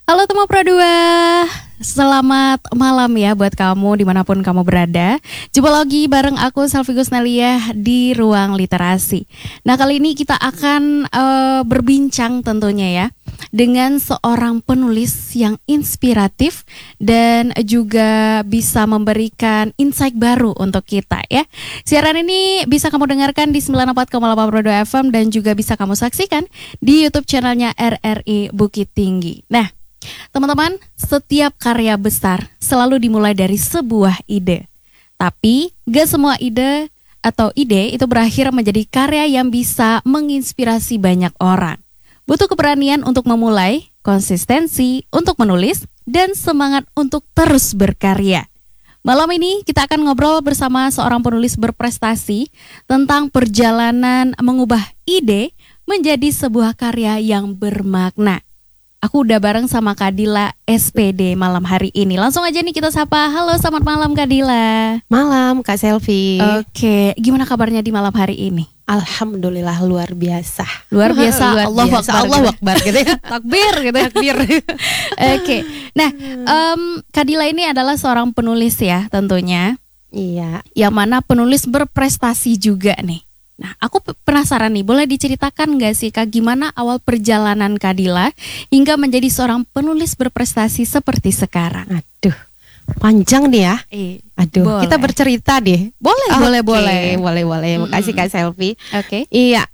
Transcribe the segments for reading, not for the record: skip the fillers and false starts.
Halo Temu Pro 2, selamat malam ya buat kamu dimanapun kamu berada. Jumpa lagi bareng aku Selvi Gusnalia di Ruang Literasi. Nah kali ini kita akan berbincang tentunya ya dengan seorang penulis yang inspiratif dan juga bisa memberikan insight baru untuk kita ya. Siaran ini bisa kamu dengarkan di 94,8 Pro 2 FM dan juga bisa kamu saksikan di YouTube channelnya RRI Bukit Tinggi. Nah teman-teman, setiap karya besar selalu dimulai dari sebuah ide. Tapi gak semua ide atau ide itu berakhir menjadi karya yang bisa menginspirasi banyak orang. Butuh keberanian untuk memulai, konsistensi untuk menulis, dan semangat untuk terus berkarya. Malam ini kita akan ngobrol bersama seorang penulis berprestasi tentang perjalanan mengubah ide menjadi sebuah karya yang bermakna. Aku udah bareng sama Kadila SPD malam hari ini. Langsung aja nih kita sapa. Halo, selamat malam Kadila. Malam Kak Selvi. Oke, gimana kabarnya di malam hari ini? Alhamdulillah luar biasa. Luar biasa. Allahu Akbar. Allahu Akbar gitu ya. Takbir gitu. Takbir. Oke. Nah, Kadila ini adalah seorang penulis ya tentunya. Iya. Yang mana penulis berprestasi juga nih. Nah, aku penasaran nih, boleh diceritakan gak sih Kak gimana awal perjalanan Kadila hingga menjadi seorang penulis berprestasi seperti sekarang? Aduh, panjang nih ya. Aduh, boleh. Kita bercerita deh. Boleh. Boleh. Makasih Kak Selvi. Oke. Iya,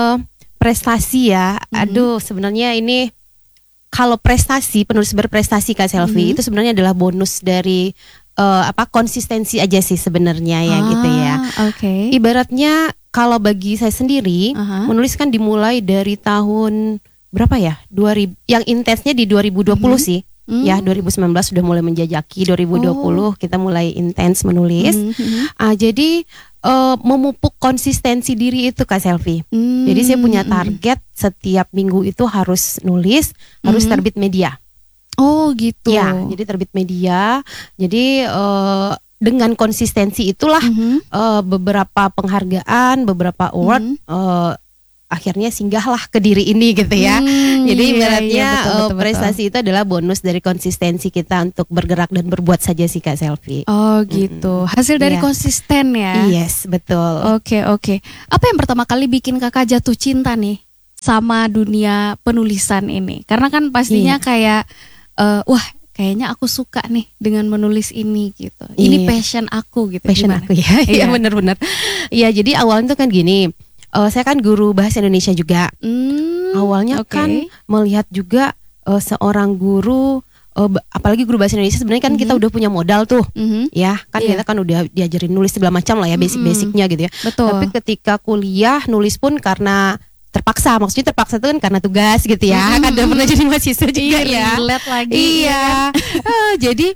prestasi ya. Aduh, sebenarnya ini kalau prestasi, penulis berprestasi Kak Selvi itu sebenarnya adalah bonus dari konsistensi aja sih sebenarnya ya gitu ya. Oke. Ibaratnya kalau bagi saya sendiri, menulis kan dimulai dari tahun berapa ya? 2000, yang intensnya di 2020 sih. Ya, 2019 sudah mulai menjajaki, 2020 kita mulai intens menulis. Jadi memupuk konsistensi diri itu Kak Selvi. Jadi saya punya target setiap minggu itu harus nulis, harus terbit media. Oh gitu. Ya, jadi terbit media. Jadi dengan konsistensi itulah beberapa penghargaan, beberapa award akhirnya singgahlah ke diri ini gitu ya. Jadi ibaratnya betul. prestasi itu adalah bonus dari konsistensi kita untuk bergerak dan berbuat saja sih Kak Selvi. Oh gitu. Hasil dari konsisten ya. Yes, betul. Oke. Apa yang pertama kali bikin Kakak jatuh cinta nih sama dunia penulisan ini? Karena kan pastinya kayak wah kayaknya aku suka nih dengan menulis ini gitu. Ini passion aku gitu. Passion gimana? aku ya. Iya benar-benar. Iya, jadi awalnya tuh kan gini. Saya kan guru bahasa Indonesia juga. Awalnya kan melihat juga seorang guru, apalagi guru bahasa Indonesia sebenarnya kan kita udah punya modal tuh, ya kan kita kan udah diajarin nulis segala macam lah ya, basic-basicnya gitu ya. Betul. Tapi ketika kuliah nulis pun karena terpaksa, maksudnya terpaksa itu kan karena tugas gitu ya, kan udah pernah jadi mahasiswa juga ya. Relate lagi. Iya. Jadi,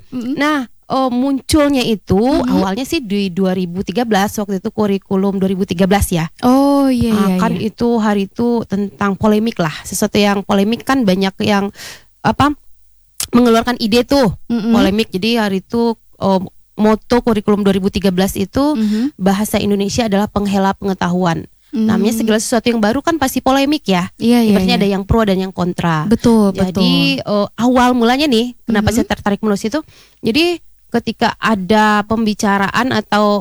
munculnya itu awalnya sih di 2013, waktu itu kurikulum 2013 ya. Oh iya. Kan itu hari itu tentang polemik lah, sesuatu yang polemik kan banyak yang mengeluarkan ide tuh polemik. Jadi hari itu moto kurikulum 2013 itu bahasa Indonesia adalah penghela pengetahuan. Namanya segala sesuatu yang baru kan pasti polemik ya. Ibaratnya ada yang pro dan yang kontra. Betul. Jadi awal mulanya nih kenapa saya tertarik menulis itu. Jadi ketika ada pembicaraan atau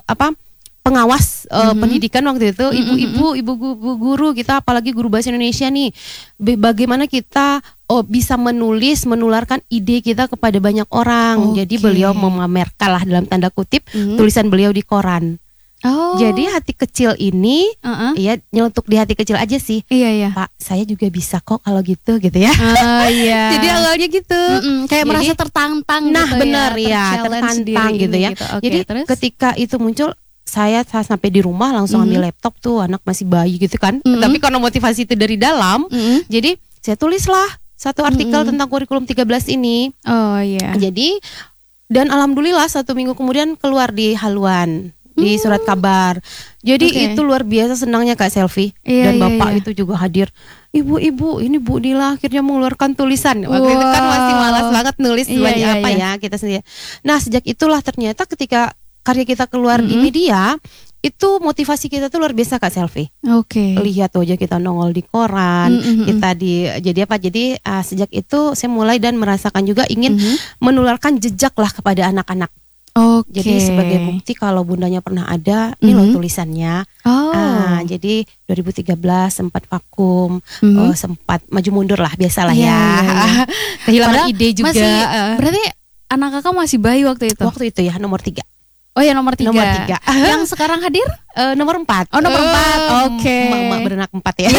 pengawas pendidikan waktu itu, ibu guru kita, apalagi guru bahasa Indonesia nih, bagaimana kita bisa menularkan ide kita kepada banyak orang. Jadi beliau memamerkan lah dalam tanda kutip tulisan beliau di koran. Jadi hati kecil ini ya nyeletuk di hati kecil aja sih. Iya. Pak, saya juga bisa kok kalau gitu ya. Iya. Jadi awalnya gitu. Kayak merasa tertantang nah, gitu benar ya, tertantang gitu ya. Gitu. Okay, jadi terus? ketika itu muncul, saya sampai di rumah langsung ambil laptop tuh, anak masih bayi gitu kan. Tapi karena motivasi itu dari dalam, jadi saya tulislah satu artikel tentang kurikulum 13 ini. Oh iya. Jadi dan alhamdulillah 1 minggu kemudian keluar di haluan, di surat kabar. Jadi itu luar biasa senangnya Kak Selvi. Dan Bapak itu juga hadir. Ibu, ini Bu Dila akhirnya mengeluarkan tulisan. Waktu itu kan masih malas banget nulis ya kita sendiri. Nah sejak itulah ternyata ketika karya kita keluar di media, itu motivasi kita tuh luar biasa Kak Selvi. Oke. Lihat tuh aja kita nongol di koran, kita jadi apa? Jadi sejak itu saya mulai dan merasakan juga ingin menularkan jejak lah kepada anak-anak. Oke. Jadi sebagai bukti kalau bundanya pernah ada, ini loh tulisannya. Oh. Jadi 2013 sempat vakum, sempat maju mundur lah, biasalah Iya, ya. iya. Kehilangan Padahal ide juga. Berarti anak kakak masih bayi waktu itu? Waktu itu ya nomor 3. Oh ya nomor 3. Nomor 3. Yang sekarang hadir? Nomor 4. Oh nomor 4. Oke. Emak beranak 4 ya.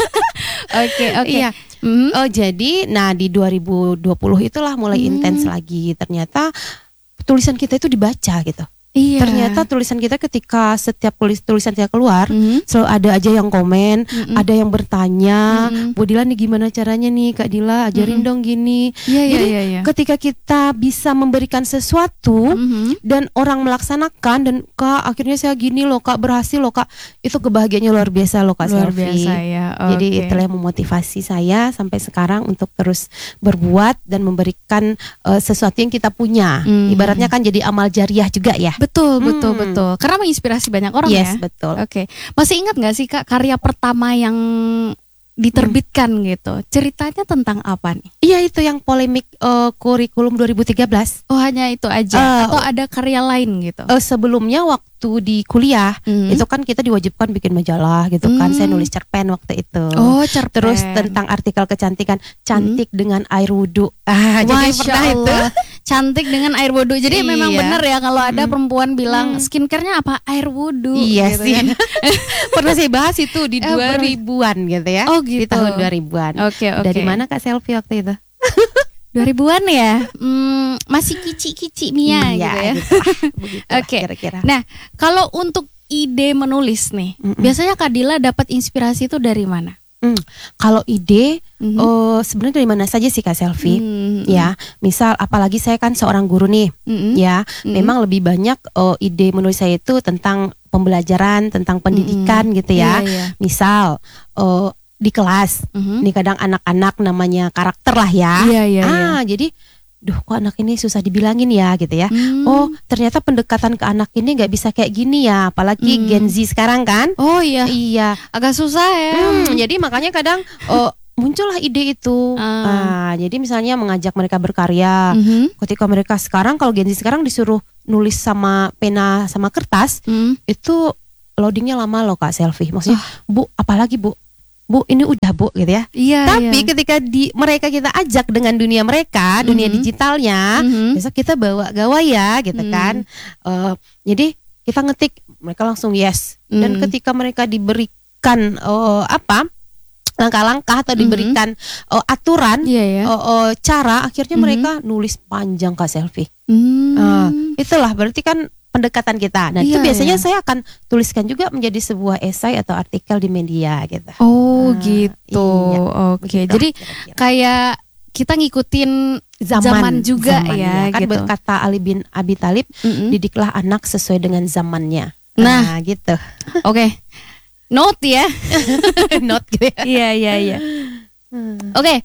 Oke. Iya. Jadi di 2020 itulah mulai intens lagi. Ternyata tulisan kita itu dibaca gitu. Iya. Ternyata tulisan kita ketika setiap tulisan kita keluar, selalu ada aja yang komen, ada yang bertanya, Bu Dila nih gimana caranya nih Kak Dila, ajarin dong gini. Jadi ketika kita bisa memberikan sesuatu dan orang melaksanakan dan Kak akhirnya saya gini loh Kak, berhasil loh Kak, itu kebahagiaannya luar biasa loh Kak Luar Selvi. biasa ya. Jadi itulah yang memotivasi saya sampai sekarang untuk terus berbuat dan memberikan sesuatu yang kita punya. Ibaratnya kan jadi amal jariah juga ya. Betul. Karena menginspirasi banyak orang ya. Yes, betul. Oke. Masih ingat nggak sih Kak karya pertama yang diterbitkan gitu? Ceritanya tentang apa nih? Iya itu yang polemik kurikulum 2013. Oh hanya itu aja atau ada karya lain gitu? Sebelumnya waktu di kuliah itu kan kita diwajibkan bikin majalah gitu kan. Saya nulis cerpen waktu itu. Oh cerpen. Terus tentang artikel kecantikan, cantik dengan air wudhu. Jadi Masya pernah Allah. itu. Cantik dengan air wudhu. Jadi memang Iya. benar ya kalau ada perempuan bilang skincare-nya apa? Air wudhu. Iya gitu sih. kan. Pernah saya bahas itu di 2000-an gitu ya. Oh gitu. Di tahun 2000-an. Oke. Dari mana Kak Selvi waktu itu? 2000-an ya? Masih kici-kici Mia gitu ya. Begitulah Oke. kira-kira. Nah, kalau untuk ide menulis nih, biasanya Kak Dila dapat inspirasi itu dari mana? Kalau ide sebenarnya dari mana saja sih Kak Selvi? Ya, misal apalagi saya kan seorang guru nih, ya, memang lebih banyak ide menulis saya itu tentang pembelajaran, tentang pendidikan gitu ya. Iya. Misal di kelas, nih kadang anak-anak namanya karakter lah ya. Iya. Jadi kok anak ini susah dibilangin ya gitu ya. Oh ternyata pendekatan ke anak ini nggak bisa kayak gini ya, apalagi Gen Z sekarang kan. Oh iya. Iya. Agak susah ya. Jadi makanya kadang muncullah ide itu. Jadi misalnya mengajak mereka berkarya. Ketika mereka sekarang, kalau Gen Z sekarang disuruh nulis sama pena sama kertas, itu loadingnya lama loh Kak Selvi. Maksudnya Bu apalagi Bu ini udah Bu gitu ya. Iya. Tapi ketika mereka kita ajak dengan dunia mereka, dunia digitalnya, besok kita bawa gawai ya gitu kan. Jadi kita ngetik, mereka langsung yes. Dan ketika mereka diberikan langkah-langkah atau diberikan aturan, cara, akhirnya mereka nulis panjang Kak Selvi. Itulah berarti kan pendekatan kita. Nah itu biasanya saya akan tuliskan juga menjadi sebuah esai atau artikel di media gitu. Oh gitu. Iya, Oke. Jadi kayak kita ngikutin zaman juga ya kan gitu. berkata Ali bin Abi Thalib, didiklah anak sesuai dengan zamannya. Nah gitu. Oke. Note ya. Not gitu ya. Iya. Oke.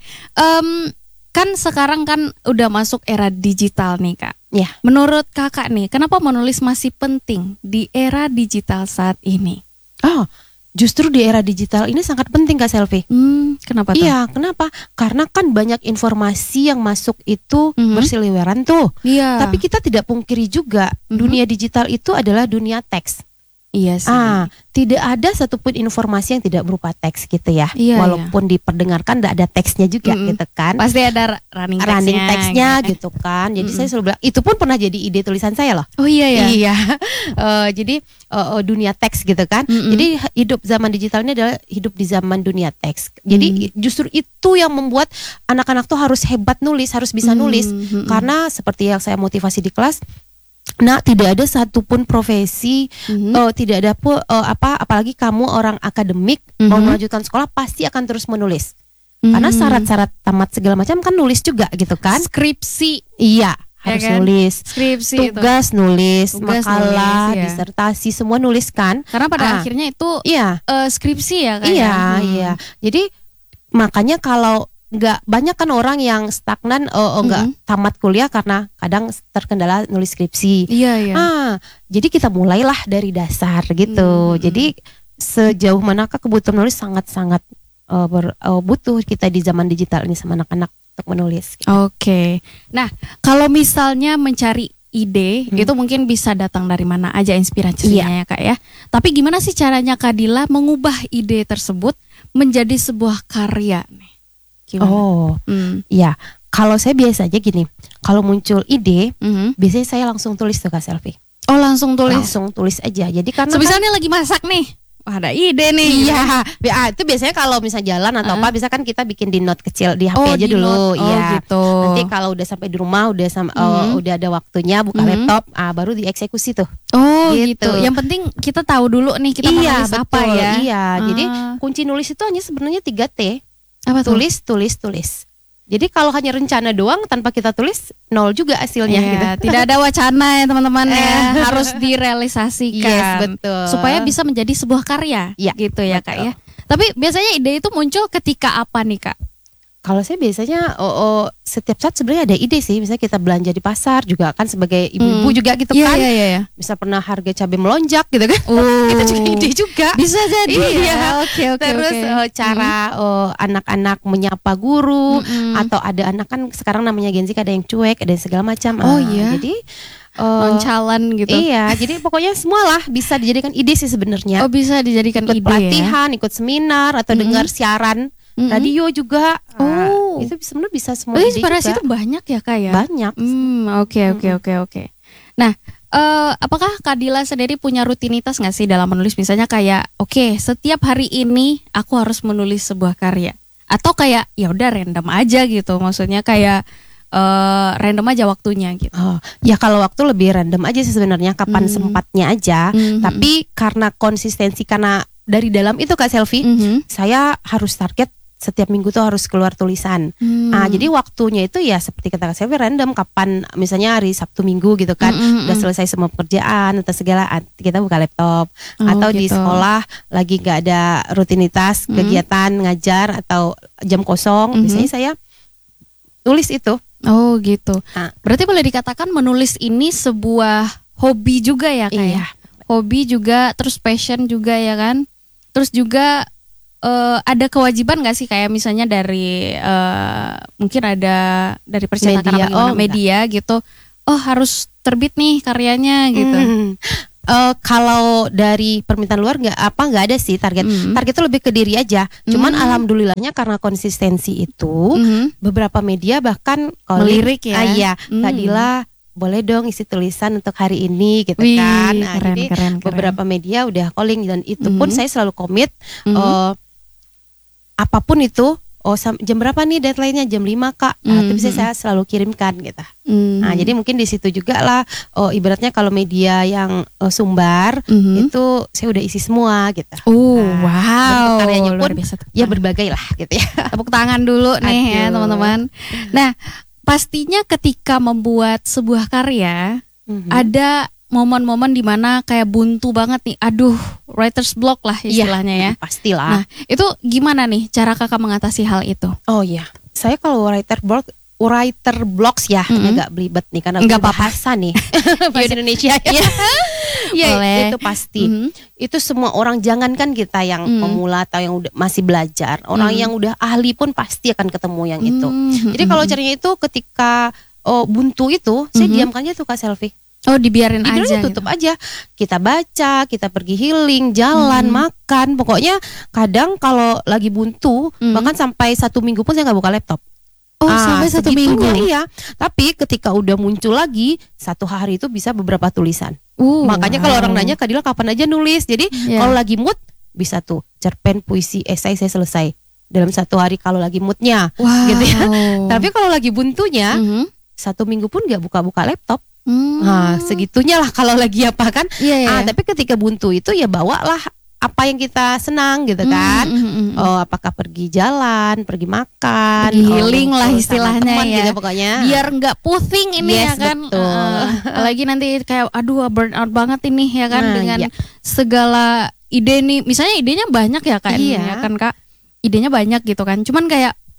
Kan sekarang kan udah masuk era digital nih Kak. Ya. Menurut Kakak nih, kenapa menulis masih penting di era digital saat ini? Justru di era digital ini sangat penting Kak Selvi. Kenapa tuh? Iya, kenapa? Karena kan banyak informasi yang masuk itu berseliweran tuh. Iya. Tapi kita tidak pungkiri juga dunia digital itu adalah dunia teks. Iya sih. Tidak ada satupun informasi yang tidak berupa teks gitu ya. Iya, walaupun diperdengarkan tidak ada teksnya juga gitu kan. Pasti ada running teksnya gitu kan. Jadi saya selalu bilang itu pun pernah jadi ide tulisan saya loh. Oh iya ya. Iya. Jadi dunia teks gitu kan. Jadi hidup zaman digital ini adalah hidup di zaman dunia teks. Jadi justru itu yang membuat anak-anak tuh harus hebat nulis, harus bisa nulis. Karena seperti yang saya motivasi di kelas, tidak ada satupun profesi, tidak ada apalagi kamu orang akademik mau melanjutkan sekolah pasti akan terus menulis. Karena syarat-syarat tamat segala macam kan nulis juga gitu kan. Skripsi. Iya, harus kan? nulis. Skripsi tugas itu. nulis, Tugas makalah, nulis, ya. disertasi semua nulis kan. Karena pada akhirnya itu skripsi ya kan. Iya. Jadi makanya kalau nggak banyak kan orang yang stagnan, nggak tamat kuliah karena kadang terkendala nulis skripsi. Iya. Jadi kita mulailah dari dasar gitu. Jadi sejauh manakah kebutuhan menulis sangat-sangat butuh kita di zaman digital ini sama anak-anak untuk menulis. Gitu. Oke. Nah, kalau misalnya mencari ide itu mungkin bisa datang dari mana aja inspirasinya ya Kak ya. Tapi gimana sih caranya Kak Dila mengubah ide tersebut menjadi sebuah karya nih? Gimana? Ya. Kalau saya biasa aja gini, kalau muncul ide, biasanya saya langsung tulis tuh Kak Selfie. Oh langsung tulis? Langsung tulis aja. Jadi karena misalnya lagi masak nih, wah ada ide nih. Iya, itu biasanya kalau misalnya jalan atau apa, bisa kan kita bikin di note kecil di HP aja dulu. Iya. Gitu. Nanti kalau udah sampai di rumah, udah ada waktunya buka laptop, baru dieksekusi tuh. Oh gitu. Yang penting kita tahu dulu nih kita mau nulis apa ya. Iya. Jadi kunci nulis itu hanya sebenarnya 3T. Apa tuh? Tulis. Jadi kalau hanya rencana doang tanpa kita tulis, nol juga hasilnya gitu. Tidak ada wacana ya teman-teman ya, harus direalisasikan. Yes, betul. Supaya bisa menjadi sebuah karya gitu ya Kak ya. Tapi biasanya ide itu muncul ketika apa nih Kak? Kalau saya biasanya setiap saat sebenarnya ada ide sih. Misalnya kita belanja di pasar juga kan sebagai ibu-ibu juga gitu kan. Iya. Bisa pernah harga cabai melonjak gitu kan. Itu juga ide juga. Bisa jadi. Iya. Oke. Terus cara anak-anak menyapa guru atau ada anak kan sekarang namanya Gen Z ada yang cuek, ada yang segala macam. Jadi noncalan gitu. Iya, jadi pokoknya semualah bisa dijadikan ide sih sebenarnya. Oh, bisa dijadikan ikut ide pelatihan, ikut seminar atau dengar siaran radio juga. Itu sebenarnya bisa semua ide juga. Inspirasi itu banyak ya Kak ya? Banyak. Oke. Nah, apakah Kak Dila sendiri punya rutinitas nggak sih dalam menulis? Misalnya kayak, setiap hari ini aku harus menulis sebuah karya. Atau kayak ya udah random aja gitu. Maksudnya kayak random aja waktunya gitu. Ya kalau waktu lebih random aja sih sebenarnya, kapan sempatnya aja. Tapi karena konsistensi, karena dari dalam itu Kak Selfie, saya harus target setiap minggu tuh harus keluar tulisan. Jadi waktunya itu ya seperti kata Kak Selfie random, kapan misalnya hari Sabtu Minggu gitu kan, udah selesai semua pekerjaan atau segala, kita buka laptop. Atau di sekolah lagi gak ada rutinitas kegiatan ngajar atau jam kosong, biasanya saya tulis itu. Oh gitu. Berarti boleh dikatakan menulis ini sebuah hobi juga ya Kak? Iya. Hobi juga, terus passion juga ya kan? Terus juga ada kewajiban nggak sih kayak misalnya dari mungkin ada dari percetakan media gitu, harus terbit nih karyanya gitu. Kalau dari permintaan luar nggak ada sih target. Target itu lebih ke diri aja. Cuman alhamdulillahnya karena konsistensi itu, beberapa media bahkan melirik ya. Iya, Kak Dila boleh dong isi tulisan untuk hari ini gitu kan. Keren. Beberapa media udah calling, dan itu pun saya selalu komit. Apapun itu, jam berapa nih deadline-nya? Jam 5 Kak. Itu bisa saya selalu kirimkan gitu. Jadi mungkin di situ juga lah, ibaratnya kalau media yang sumbar itu saya udah isi semua gitu. Wow. Karyanya pun ya berbagai lah gitu ya. Tepuk tangan dulu nih ya teman-teman. Nah, pastinya ketika membuat sebuah karya ada momen-momen dimana kayak buntu banget nih, writer's block lah istilahnya ya. Pastilah. Nah, itu gimana nih cara Kakak mengatasi hal itu? Oh iya, saya kalau writer blocks ya, agak belibet nih karena nggak bahasa nih bahasa Indonesia ya. Iya, itu pasti. Itu semua orang, jangankan kita yang pemula atau yang udah masih belajar, orang yang udah ahli pun pasti akan ketemu yang itu. Jadi kalau caranya itu ketika buntu itu, saya diamkan aja tuh Kak Selfie. Dibiarin aja. Tutup aja. Kita baca, kita pergi healing, jalan, makan. Pokoknya kadang kalau lagi buntu, bahkan sampai 1 minggu pun saya nggak buka laptop. Sampai 1 minggu. Iya. Tapi ketika udah muncul lagi, 1 hari itu bisa beberapa tulisan. Makanya kalau orang nanya, Kak Dila kapan aja nulis? Jadi kalau lagi mood bisa tuh cerpen, puisi, esai saya selesai dalam 1 hari kalau lagi moodnya, gitu ya. Tapi kalau lagi buntunya, 1 minggu pun nggak buka-buka laptop. Segitunya lah kalau lagi apa kan. Tapi ketika buntu itu ya bawalah apa yang kita senang gitu kan. Apakah pergi jalan, pergi makan, pergi healing lah istilahnya ya gitu pokoknya. Biar nggak pusing ini ya kan. Apalagi nanti kayak burn out banget ini ya kan, dengan segala ide nih. Misalnya idenya banyak ya Kak, ya kan Kak. Idenya banyak gitu kan. Cuman kayak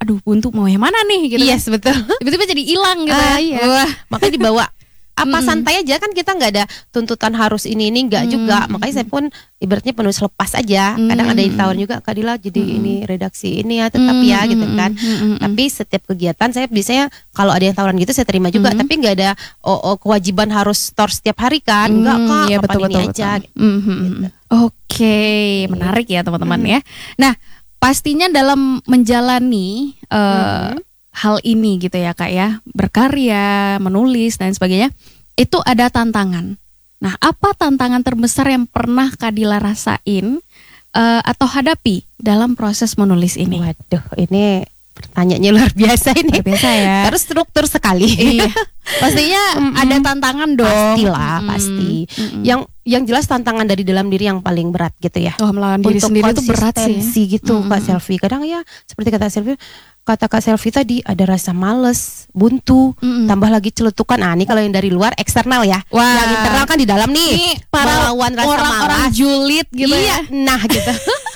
aduh buntu mau yang mana nih gitu. Yes, betul. Tiba-tiba jadi hilang gitu ya. Iya. Wah. Makanya dibawa santai aja kan, kita nggak ada tuntutan harus ini nggak juga. Makanya saya pun ibaratnya penulis lepas aja. Kadang ada yang tawarin juga, Kak Dila jadi ini redaksi ini ya tetap ya gitu kan. Tapi setiap kegiatan saya biasanya kalau ada yang tawaran gitu saya terima juga. Tapi nggak ada kewajiban harus store setiap hari kan. Enggak Kak, ya, kapan ini aja. Gitu. Oke, menarik ya teman-teman ya. Nah, pastinya dalam menjalani hal ini gitu ya Kak ya, berkarya, menulis dan sebagainya, itu ada tantangan. Nah, apa tantangan terbesar yang pernah Kak Dila rasain atau hadapi dalam proses menulis ini? Waduh, ini pertanyaannya luar biasa ini. Luar biasa ya. Terus struktur sekali. Iya. Pastinya ada tantangan dong. Pastilah, pasti. Yang jelas tantangan dari dalam diri yang paling berat gitu ya. Oh, melawan diri sendiri itu berat sih. Konsistensi gitu Kak Selvi. Kadang ya seperti kata Kak Selvi tadi, ada rasa males, buntu, tambah lagi celetukan. Ini kalau yang dari luar eksternal ya. Wah. Yang internal kan di dalam nih. Para melawan rasa orang-orang malas. julid gitu Iya, ya. nah gitu.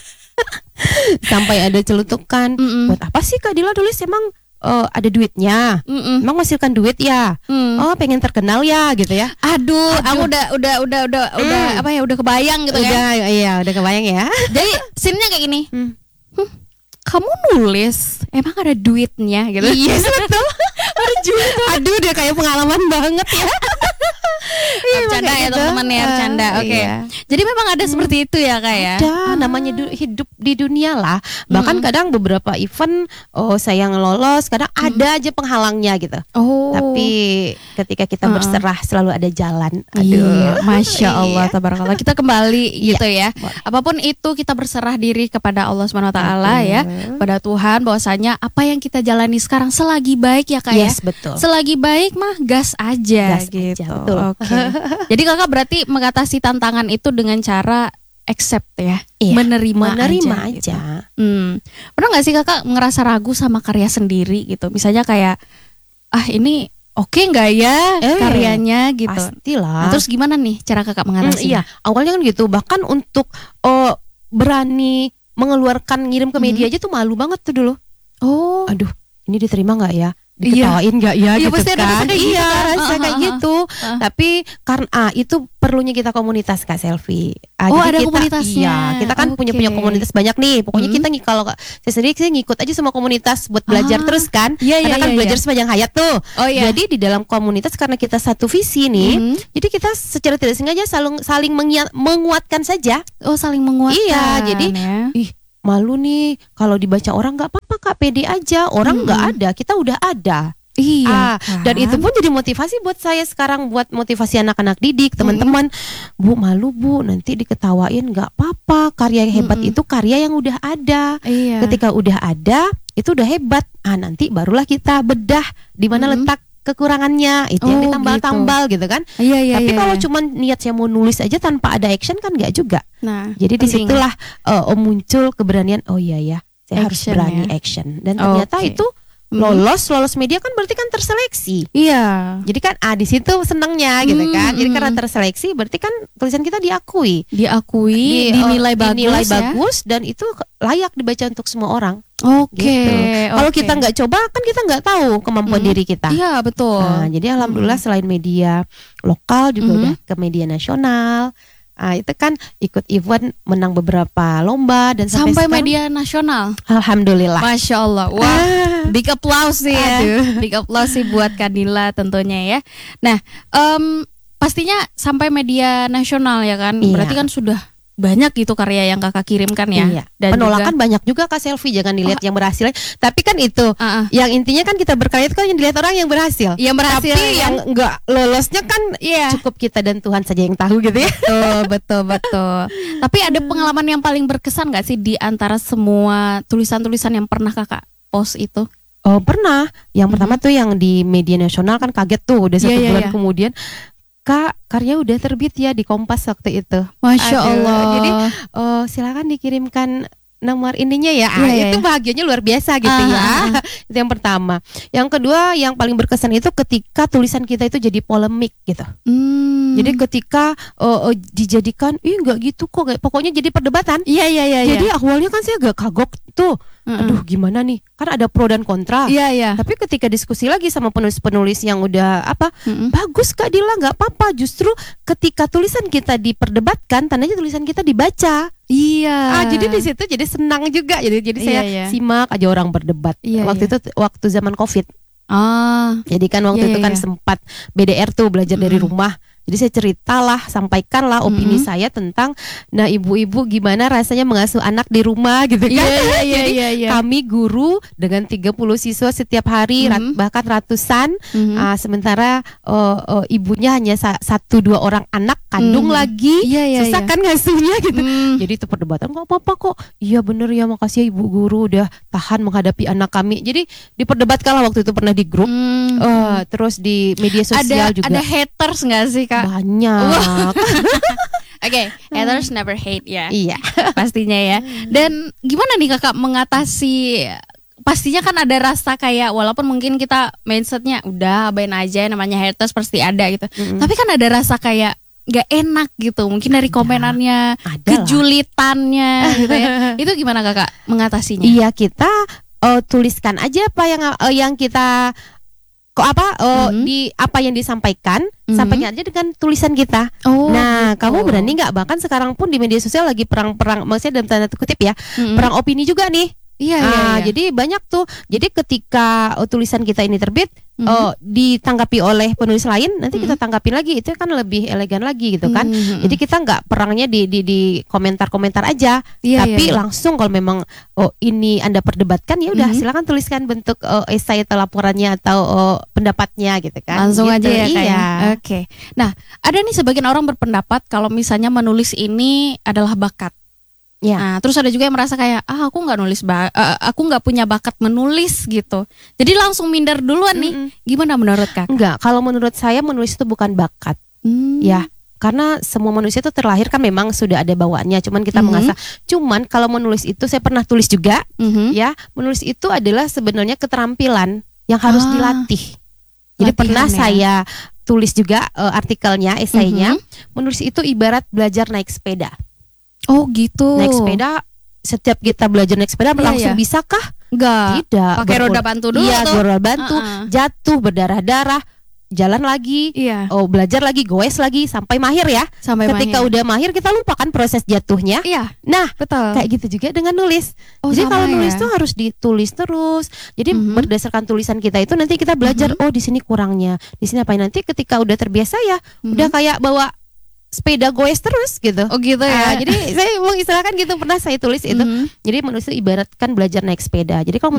Sampai ada celutukan. Buat apa sih Kak Dila tulis, emang ada duitnya? Emang menghasilkan duit ya? Oh, pengen terkenal ya gitu ya. Aduh, aku udah apa ya, udah kebayang gitu ya. Iya, udah kebayang ya. Jadi scene-nya kayak gini. Kamu nulis, emang ada duitnya gitu. Yes, betul. Ada duit. Aduh, dia kayak pengalaman banget ya. Bercanda ya gitu. teman-teman ya, bercanda. Oke. Iya. Jadi memang ada seperti itu ya Kak ya. Ada, namanya hidup di dunia lah. Bahkan kadang beberapa event saya ngelolos, kadang ada aja penghalangnya gitu. Oh. Tapi ketika kita berserah selalu ada jalan. Iya, Masya Allah, Iya. tabarakallah. Kita kembali Iya. gitu ya. Apapun itu kita berserah diri kepada Allah Subhanahu wa taala ya, pada Tuhan, bahwasanya apa yang kita jalani sekarang selagi baik ya Kak ya. Yes, betul. Selagi baik mah gas aja Gas gitu. aja, betul. Oke. Jadi Kakak berarti mengatasi tantangan itu dengan cara accept ya, Iya, menerima aja. gitu. Pernah nggak sih Kakak ngerasa ragu sama karya sendiri gitu? Misalnya kayak ini oke nggak ya karyanya gitu? Pastilah. Nah, terus gimana nih cara Kakak mengatasi? Iya, awalnya kan gitu. Bahkan untuk berani mengeluarkan ngirim ke media aja tuh malu banget tuh dulu. Oh, Aduh, ini diterima nggak ya? Diketawain nggak ya? Iya, gitu pasti ada kan? rasa kayak gitu Iya, kan? rasa kayak gitu. Tapi karena itu perlunya kita komunitas Kak Selvi. Oh, Jadi ada kita, komunitasnya. Iya, kita kan punya komunitas banyak nih. Pokoknya kita kalau saya sendiri saya ngikut aja sama komunitas buat belajar terus kan. Iya, Karena iya, kan iya, belajar iya. sepanjang hayat tuh. Oh, iya. Jadi di dalam komunitas karena kita satu visi nih, jadi kita secara tidak sengaja saling menguatkan saja. Oh, saling menguatkan. Iya, jadi ya. malu nih kalau dibaca orang, nggak apa-apa Kak, pede aja. Orang nggak ada, kita udah ada. Iya. Dan itu pun jadi motivasi buat saya sekarang, buat motivasi anak-anak didik, teman-teman. Bu, malu Bu, nanti diketawain, nggak apa-apa. Karya yang hebat itu karya yang udah ada. Iya. Ketika udah ada, itu udah hebat. Nanti barulah kita bedah di mana letak kekurangannya, itu yang Oh, ditambal-tambal gitu kan. Iya. Tapi kalau cuman niat saya mau nulis aja tanpa ada action kan nggak juga. Nah, Jadi penting. disitulah muncul keberanian. Oh iya ya, saya harus Action berani ya. action. Dan ternyata Oke. itu lolos media kan berarti kan terseleksi. Iya. Jadi kan di situ senangnya gitu kan. Jadi karena terseleksi berarti kan tulisan kita diakui, Diakui, dinilai bagus ya. bagus dan itu layak dibaca untuk semua orang. Oke. Gitu. Kalau oke. kita nggak coba kan kita nggak tahu kemampuan diri kita. Iya, betul. Nah, jadi alhamdulillah selain media lokal juga udah ke media nasional. Itu kan ikut event, menang beberapa lomba dan sampai Sampai sekarang, media nasional. alhamdulillah. Masya Allah. Wah, big applause sih ya. Aduh. Big applause sih buat Kadila tentunya ya. Nah, pastinya sampai media nasional ya kan. Iya. Berarti kan sudah banyak gitu karya yang Kakak kirimkan ya. Iya. Dan Penolakan banyak juga Kak Selvi, jangan dilihat yang berhasil. Tapi kan itu, yang intinya kan kita berkarya itu kan yang dilihat orang yang berhasil. Yang berhasil, Tapi ya. yang enggak lolosnya kan cukup kita dan Tuhan saja yang tahu gitu ya. Betul. Tapi ada pengalaman yang paling berkesan gak sih di antara semua tulisan-tulisan yang pernah Kakak post itu? Oh, pernah. Yang pertama tuh yang di media nasional kan kaget tuh, udah 1 bulan iya. kemudian, Kak, karya udah terbit ya di Kompas waktu itu. Masya Aduh, Allah. Jadi silakan dikirimkan nomor ininya ya. Iya, Itu bahagianya luar biasa gitu ya. Itu yang pertama. Yang kedua yang paling berkesan itu ketika tulisan kita itu jadi polemik gitu. Jadi ketika dijadikan nggak gitu kok, pokoknya jadi perdebatan. Iya. Jadi awalnya kan saya agak kagok itu, aduh gimana nih, kan ada pro dan kontra. Iya, iya. Tapi ketika diskusi lagi sama penulis-penulis yang udah bagus Kak Dila, nggak apa-apa. Justru ketika tulisan kita diperdebatkan, tandanya tulisan kita dibaca. Iya. Jadi di situ jadi senang juga. Jadi saya simak aja orang berdebat. Waktu itu waktu zaman COVID. Jadi kan waktu itu kan sempat BDR tuh, belajar dari rumah. Jadi saya ceritalah, sampaikanlah opini saya tentang, nah ibu-ibu gimana rasanya mengasuh anak di rumah gitu kan. Jadi kami guru dengan 30 siswa setiap hari, bahkan ratusan, sementara ibunya hanya 1-2 orang anak kandung lagi, susah kan ngasuhnya gitu. Jadi itu perdebatan, nggak apa-apa kok. Iya bener ya, makasih ya ibu guru udah tahan menghadapi anak kami. Jadi diperdebatkan lah waktu itu, pernah di grup, terus di media sosial juga. Ada haters nggak sih Kak? Banyak. Oke, haters never hate ya. Iya, pastinya ya. Dan gimana nih Kakak mengatasi? Pastinya kan ada rasa kayak, walaupun mungkin kita mindsetnya udah abain aja, namanya haters pasti ada gitu. Tapi kan ada rasa kayak gak enak gitu, mungkin dari komenannya, kejulitannya gitu ya. Itu gimana Kakak mengatasinya? Iya, kita tuliskan aja apa yang kita di apa yang disampaikan, sampaikan aja dengan tulisan kita. Nah, kamu berani nggak? Bahkan sekarang pun di media sosial lagi perang, maksudnya dalam tanda kutip ya, perang opini juga nih. Iya. Jadi banyak tuh. Jadi ketika tulisan kita ini terbit, ditanggapi oleh penulis lain, nanti kita tanggapin lagi, itu kan lebih elegan lagi gitu kan. Jadi kita nggak perangnya di komentar-komentar aja, tapi langsung kalau memang ini Anda perdebatkan, ya udah silakan tuliskan bentuk esai atau laporannya atau pendapatnya gitu kan. Langsung gitu, aja ya Kak. iya. Oke. Nah, ada nih sebagian orang berpendapat kalau misalnya menulis ini adalah bakat. Ya. Nah, terus ada juga yang merasa kayak aku nggak nulis, aku nggak punya bakat menulis gitu. Jadi langsung minder duluan nih. Gimana menurut Kak? Enggak, kalau menurut saya menulis itu bukan bakat. Ya, karena semua manusia itu terlahir kan memang sudah ada bawaannya. Cuman kita mengasah. Cuman kalau menulis itu, saya pernah tulis juga. Ya, menulis itu adalah sebenarnya keterampilan yang harus dilatih. Jadi pernah saya tulis juga artikelnya, esainya. Menulis itu ibarat belajar naik sepeda. Oh gitu. Naik sepeda, setiap kita belajar naik sepeda langsung bisakah? Enggak. Tidak. Pakai roda bantu dulu. Iya, roda bantu, jatuh, berdarah-darah, jalan lagi, belajar lagi, goes lagi sampai mahir ya. Ketika udah mahir, kita lupakan proses jatuhnya. Iya. Nah, betul. Kayak gitu juga dengan nulis. Jadi kalau nulis tuh harus ditulis terus. Jadi berdasarkan tulisan kita itu nanti kita belajar, oh di sini kurangnya, di sini apa. Nanti ketika udah terbiasa ya, udah kayak bawa sepeda goes terus gitu. Oh gitu ya. Jadi saya mengistilahkan gitu, pernah saya tulis itu. Jadi manusia ibaratkan belajar naik sepeda. Jadi kalau